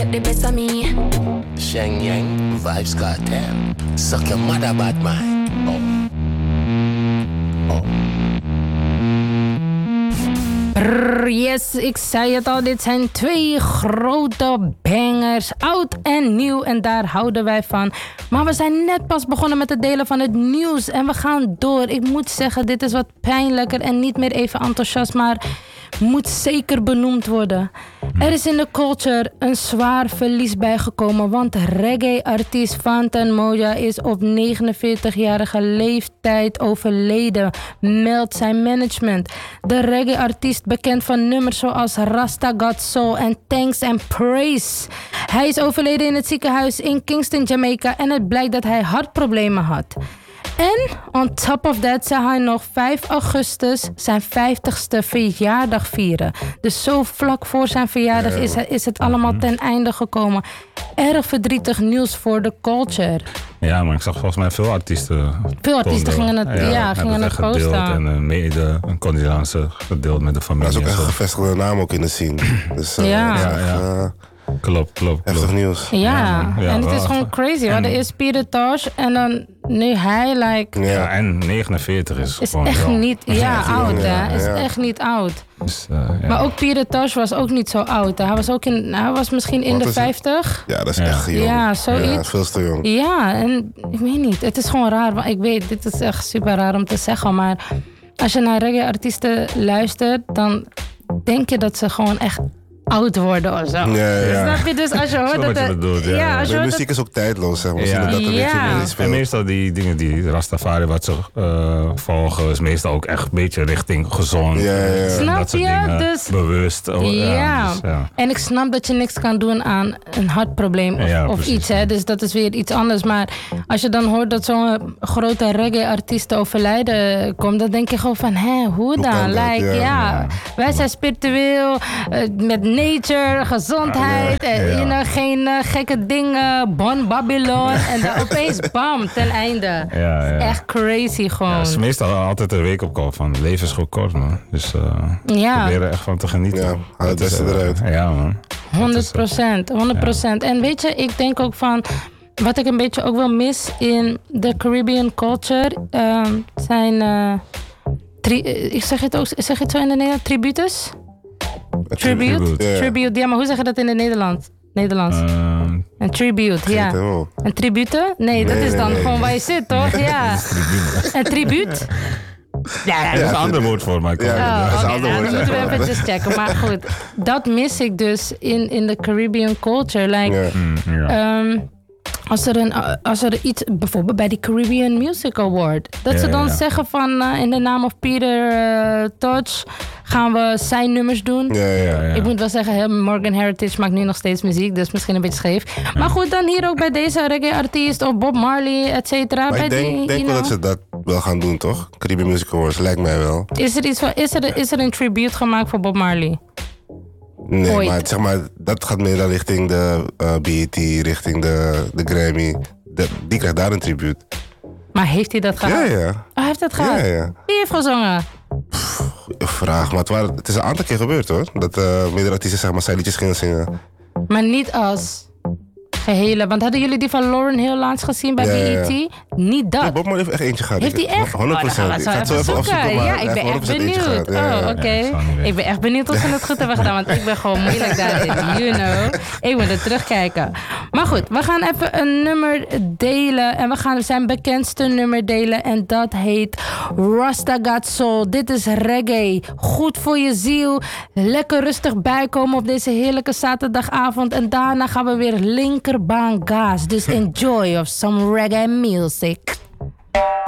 the best of me. Sheng Yang, Vibes Cartel. Suck your mother bad mind. Yes, ik zei het al, dit zijn 2 grote bangers, oud en nieuw, en daar houden wij van. Maar we zijn net pas begonnen met het delen van het nieuws en we gaan door. Ik moet zeggen, dit is wat pijnlijker en niet meer even enthousiast, maar moet zeker benoemd worden. Er is in de culture een zwaar verlies bijgekomen, want reggae-artiest Fantan Mojah is op 49-jarige leeftijd overleden, meldt zijn management. De reggae-artiest, bekend van nummers zoals Rasta Got Soul en Thanks and Praise. Hij is overleden in het ziekenhuis in Kingston, Jamaica, en het blijkt dat hij hartproblemen had. En on top of that zou hij nog 5 augustus zijn 50ste verjaardag vieren. Dus zo vlak voor zijn verjaardag is het allemaal ten einde gekomen. Erg verdrietig nieuws voor de culture. Ja, maar ik zag volgens mij veel artiesten. Veel artiesten gingen het posten. En mede een condolence gedeeld met de familie. Dat is ook echt een gevestigde naam ook in de scene. Dus, Klopt. Heftig nieuws. Ja, en het is gewoon crazy. We hadden eerst Pieter Tosh en dan nu hij Ja, en 49 is gewoon echt wel. niet oud, hè? Is echt niet oud. Dus, Maar ook Pieter Tosh was ook niet zo oud. Hè? Hij was misschien in de 50. Ja, dat is echt jong. Ja, zoiets. Ja, veel te jong. Ja, en ik weet niet. Het is gewoon raar. Want ik weet, dit is echt super raar om te zeggen. Maar als je naar reggae-artiesten luistert, dan denk je dat ze gewoon echt oud worden of zo. Ja. Snap je? Dus als je hoort dat... De muziek is ook tijdloos, zeg maar. En meestal die dingen die Rastafari wat ze volgen, is meestal ook echt een beetje richting gezond. Snap dat soort je? dingen, Dus, bewust. En ik snap dat je niks kan doen aan een hartprobleem of iets. Hè? Dus dat is weer iets anders. Maar als je dan hoort dat zo'n grote reggae-artiest overlijden komt, dan denk je gewoon van, hoe dan? Wij zijn spiritueel, met nature, gezondheid, geen gekke dingen, Bon Babylon. En dan opeens bam, ten einde. Echt crazy gewoon. Het is meestal altijd een week op kop van het leven is gewoon kort, man. Dus probeer er echt van te genieten. Ja, haal het beste eruit. Ja, man. 100%. En weet je, ik denk ook van, wat ik een beetje ook wel mis in de Caribbean culture, zijn, ik zeg het zo in de Nederland, tributes? Tribute, ja, maar hoe zeg je dat in het Nederlands? Een tribute, ja. Een tribute? Nee, dat is dan gewoon waar je zit, toch? Ja. Een tribuut? Ja, dat is een ander woord voor mij. Dan moeten we eventjes checken. Maar goed, dat mis ik dus in de Caribbean culture. Like, als er iets, bijvoorbeeld bij die Caribbean Music Award, dat ze dan zeggen van in de naam of Peter Tosh gaan we zijn nummers doen. Ik moet wel zeggen, Morgan Heritage maakt nu nog steeds muziek, dus misschien een beetje scheef. Maar goed, dan hier ook bij deze reggae-artiest of Bob Marley, et cetera. Maar ik denk wel dat ze dat wel gaan doen, toch? Caribbean Music Awards, lijkt mij wel. Is er een tribute gemaakt voor Bob Marley? Nee, Ooit. maar zeg maar, dat gaat meer dan richting de BET, richting de Grammy. Die krijgt daar een tribute. Maar heeft hij dat gehad? Ja. Oh, hij heeft dat gehad? Ja. Wie heeft gezongen? Goeie vraag, maar het is een aantal keer gebeurd, hoor. Dat meerdere artiesten zeg maar zijn liedjes gingen zingen. Maar niet als gehele. Want hadden jullie die van Lauryn Hill laatst gezien bij BET? Niet dat. Ja, Bob Marley heeft echt eentje gehad. Heeft hij echt? 100%. Ik ga het zo even opzoeken, maar ja, ik ben echt benieuwd. Oké. Ik ben echt benieuwd of ze het goed hebben gedaan. Want ik ben gewoon moeilijk daarin. You know. Ik moet er terugkijken. Maar goed, we gaan even een nummer delen. En we gaan zijn bekendste nummer delen. En dat heet Rasta Got Soul. Dit is reggae. Goed voor je ziel. Lekker rustig bijkomen op deze heerlijke zaterdagavond. En daarna gaan we weer linkerbaan gas. Dus enjoy of some reggae music.